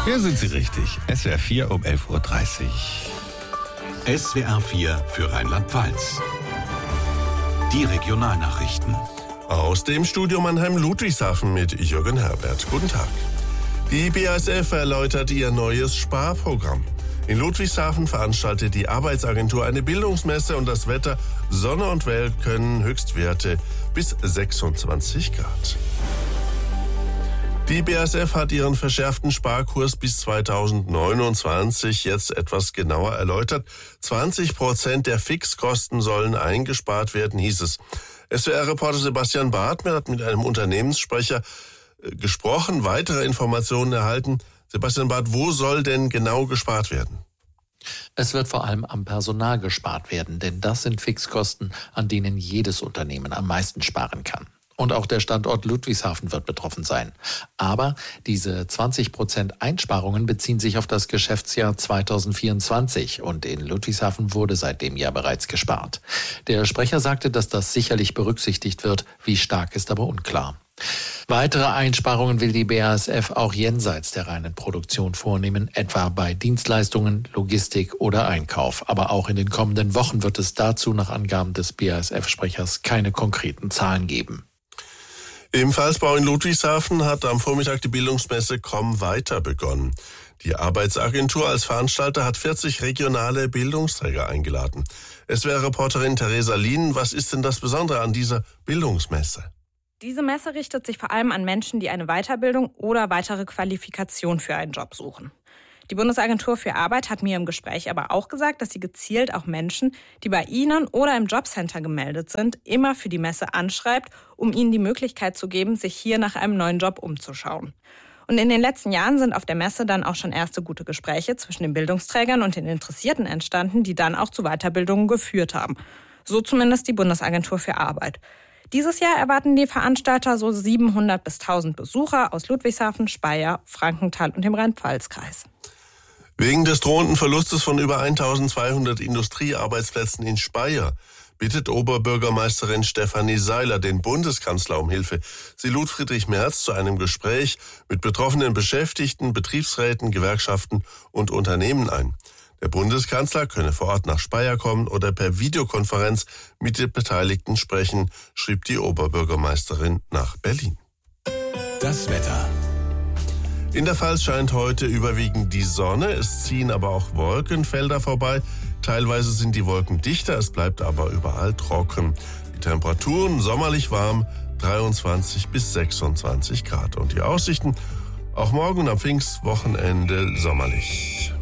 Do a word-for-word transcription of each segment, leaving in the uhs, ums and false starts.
Hier sind Sie richtig. S W R vier um elf Uhr dreißig. S W R vier für Rheinland-Pfalz. Die Regionalnachrichten. Aus dem Studio Mannheim-Ludwigshafen mit Jürgen Herbert. Guten Tag. Die B A S F erläutert ihr neues Sparprogramm. In Ludwigshafen veranstaltet die Arbeitsagentur eine Bildungsmesse und das Wetter, Sonne und Welt können Höchstwerte bis sechsundzwanzig Grad. Die B A S F hat ihren verschärften Sparkurs bis zweitausendneunundzwanzig jetzt etwas genauer erläutert. zwanzig Prozent der Fixkosten sollen eingespart werden, hieß es. S W R-Reporter Sebastian Barth hat mit einem Unternehmenssprecher gesprochen, weitere Informationen erhalten. Sebastian Barth, wo soll denn genau gespart werden? Es wird vor allem am Personal gespart werden, denn das sind Fixkosten, an denen jedes Unternehmen am meisten sparen kann. Und auch der Standort Ludwigshafen wird betroffen sein. Aber diese zwanzig Prozent Einsparungen beziehen sich auf das Geschäftsjahr zweitausendvierundzwanzig und in Ludwigshafen wurde seit dem Jahr bereits gespart. Der Sprecher sagte, dass das sicherlich berücksichtigt wird, wie stark ist aber unklar. Weitere Einsparungen will die B A S F auch jenseits der reinen Produktion vornehmen, etwa bei Dienstleistungen, Logistik oder Einkauf. Aber auch in den kommenden Wochen wird es dazu nach Angaben des B A S F-Sprechers keine konkreten Zahlen geben. Im Pfalzbau in Ludwigshafen hat am Vormittag die Bildungsmesse Komm weiter begonnen. Die Arbeitsagentur als Veranstalter hat vierzig regionale Bildungsträger eingeladen. S W R-Reporterin Theresa Lien, was ist denn das Besondere an dieser Bildungsmesse? Diese Messe richtet sich vor allem an Menschen, die eine Weiterbildung oder weitere Qualifikation für einen Job suchen. Die Bundesagentur für Arbeit hat mir im Gespräch aber auch gesagt, dass sie gezielt auch Menschen, die bei Ihnen oder im Jobcenter gemeldet sind, immer für die Messe anschreibt, um ihnen die Möglichkeit zu geben, sich hier nach einem neuen Job umzuschauen. Und in den letzten Jahren sind auf der Messe dann auch schon erste gute Gespräche zwischen den Bildungsträgern und den Interessierten entstanden, die dann auch zu Weiterbildungen geführt haben. So zumindest die Bundesagentur für Arbeit. Dieses Jahr erwarten die Veranstalter so siebenhundert bis tausend Besucher aus Ludwigshafen, Speyer, Frankenthal und dem Rhein-Pfalz-Kreis. Wegen des drohenden Verlustes von über eintausendzweihundert Industriearbeitsplätzen in Speyer bittet Oberbürgermeisterin Stefanie Seiler den Bundeskanzler um Hilfe. Sie lud Friedrich Merz zu einem Gespräch mit betroffenen Beschäftigten, Betriebsräten, Gewerkschaften und Unternehmen ein. Der Bundeskanzler könne vor Ort nach Speyer kommen oder per Videokonferenz mit den Beteiligten sprechen, schrieb die Oberbürgermeisterin nach Berlin. Das Wetter. In der Pfalz scheint heute überwiegend die Sonne, es ziehen aber auch Wolkenfelder vorbei. Teilweise sind die Wolken dichter, es bleibt aber überall trocken. Die Temperaturen sommerlich warm, dreiundzwanzig bis sechsundzwanzig Grad. Und die Aussichten auch morgen am Pfingstwochenende sommerlich.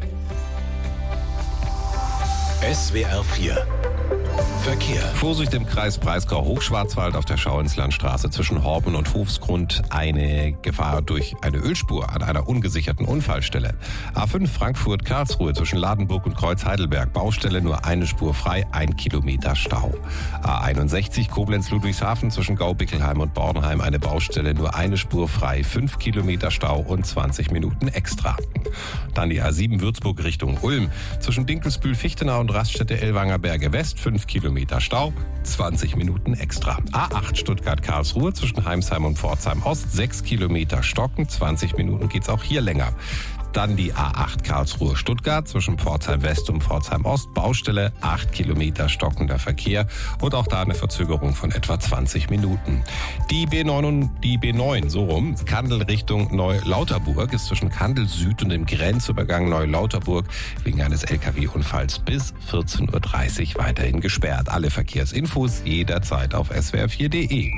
S W R vier Verkehr. Vorsicht im Kreis Breisgau-Hochschwarzwald auf der Schauinslandstraße zwischen Horben und Hofsgrund. Eine Gefahr durch eine Ölspur an einer ungesicherten Unfallstelle. A fünf Frankfurt-Karlsruhe zwischen Ladenburg und Kreuz-Heidelberg. Baustelle nur eine Spur frei, ein Kilometer Stau. A einundsechzig Koblenz-Ludwigshafen zwischen Gaubickelheim und Bornheim. Eine Baustelle nur eine Spur frei, fünf Kilometer Stau und zwanzig Minuten extra. Dann die A sieben Würzburg Richtung Ulm zwischen Dinkelsbühl-Fichtenau und Raststätte Ellwanger Berge West. fünf Kilometer Stau, zwanzig Minuten extra. A acht Stuttgart-Karlsruhe zwischen Heimsheim und Pforzheim Ost, sechs Kilometer Stocken, zwanzig Minuten geht's auch hier länger. Dann die A acht Karlsruhe-Stuttgart zwischen Pforzheim West und Pforzheim Ost, Baustelle, acht Kilometer stockender Verkehr und auch da eine Verzögerung von etwa zwanzig Minuten. Die B neun, und die B neun, so rum, Kandel Richtung Neulauterburg ist zwischen Kandel Süd und dem Grenzübergang Neulauterburg wegen eines L K W-Unfalls bis vierzehn Uhr dreißig weiterhin gesperrt. Alle Verkehrsinfos jederzeit auf S W R vier punkt de.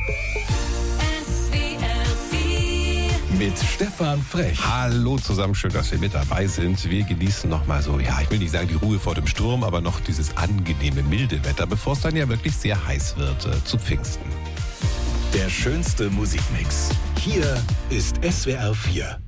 Mit Stefan Frech. Hallo zusammen, schön, dass wir mit dabei sind. Wir genießen noch mal so, ja, ich will nicht sagen die Ruhe vor dem Sturm, aber noch dieses angenehme, milde Wetter, bevor es dann ja wirklich sehr heiß wird äh, zu Pfingsten. Der schönste Musikmix. Hier ist S W R vier.